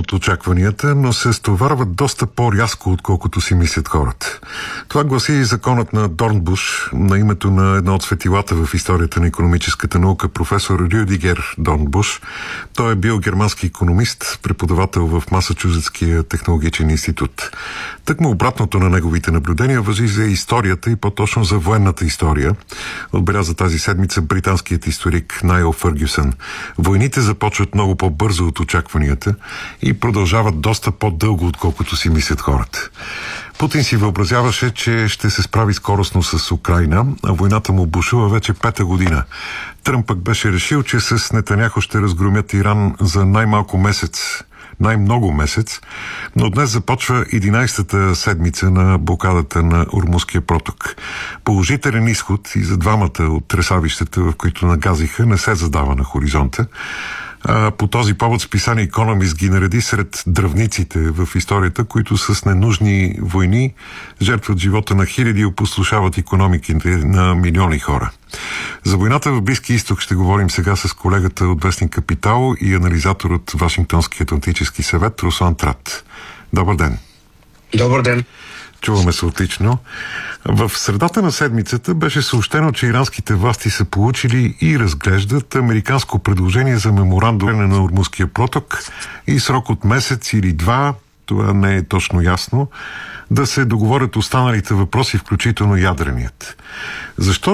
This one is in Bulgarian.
от очакванията, но се стоварват доста по-рязко, отколкото си мислят хората. Това гласи и законът на Дорнбуш, на името на едно от светилата в историята на икономическата наука, професор Рюдигер Дорнбуш. Той е бил германски икономист, преподавател в Масачузетския технологичен институт. Тъкмо обратното на неговите наблюдения важи за историята и по-точно за военната история, отбеляза тази седмица британският историк Найл Фъргюсън. Войните започват много по-бързо от очакванията и продължават доста по-дълго, отколкото си мислят хората. Путин си въобразяваше, че ще се справи скоростно с Украйна, а войната му бушува вече 5-та година. Тръмп пък беше решил, че с Нетаняхо ще разгромят Иран за най-малко месец, най-много месец, но днес започва 11-та седмица на блокадата на Ормузския проток. Положителен изход и за двамата от тресавищата, в които нагазиха, не се задава на хоризонта. По този повод списание Economist ги нареди сред дръвниците в историята, които с ненужни войни жертват живота на хиляди и опустошават икономиките на милиони хора. За войната в Близкия изток ще говорим сега с колегата от вестник Капитал и анализатор от Вашингтонския атлантически съвет Руслан Трат. Добър ден! Добър ден! Чуваме се отлично. В средата на седмицата беше съобщено, че иранските власти са получили и разглеждат американско предложение за меморандум на Ормузския проток и срок от месец или два, това не е точно ясно, да се договорят останалите въпроси, включително ядреният. Защо